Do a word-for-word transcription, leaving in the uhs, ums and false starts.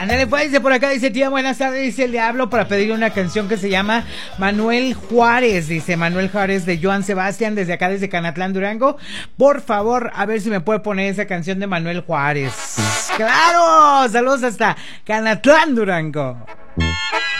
Ándale, pues, dice por acá, dice tía, buenas tardes, dice, le hablo para pedir una canción que se llama Manuel Juárez, dice Manuel Juárez de Joan Sebastián, desde acá, desde Canatlán, Durango. Por favor, a ver si me puede poner esa canción de Manuel Juárez. ¡Claro! Saludos hasta Canatlán, Durango.